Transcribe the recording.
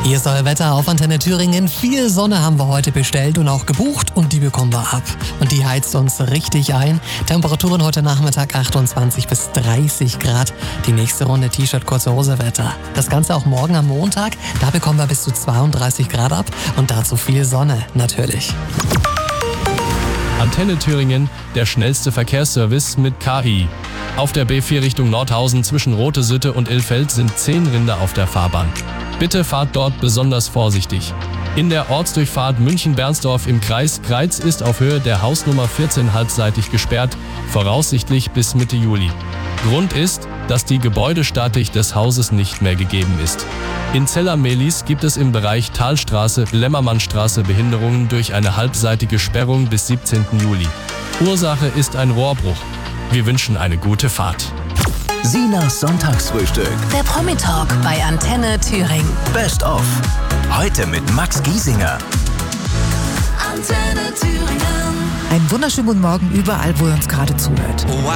Hier ist euer Wetter auf Antenne Thüringen. Viel Sonne haben wir heute bestellt und auch gebucht und die bekommen wir ab. Und die heizt uns richtig ein. Temperaturen heute Nachmittag 28 bis 30 Grad. Die nächste Runde T-Shirt, kurze Hose Wetter. Das Ganze auch morgen am Montag. Da bekommen wir bis zu 32 Grad ab und dazu viel Sonne natürlich. Antenne Thüringen, der schnellste Verkehrsservice mit KI. Auf der B4 Richtung Nordhausen zwischen Rote Sütte und Ilfeld sind 10 Rinder auf der Fahrbahn. Bitte fahrt dort besonders vorsichtig. In der Ortsdurchfahrt München-Bernsdorf im Kreis Greiz ist auf Höhe der Hausnummer 14 halbseitig gesperrt, voraussichtlich bis Mitte Juli. Grund ist, dass die Gebäudestatik des Hauses nicht mehr gegeben ist. In Zeller-Mehlis gibt es im Bereich Talstraße-Lemmermannstraße Behinderungen durch eine halbseitige Sperrung bis 17. Juli. Ursache ist ein Rohrbruch. Wir wünschen eine gute Fahrt. Sinas Sonntagsfrühstück. Der Promi-Talk bei Antenne Thüringen. Best of. Heute mit Max Giesinger. Antenne Thüringen. Einen wunderschönen guten Morgen überall, wo ihr uns gerade zuhört. Wow,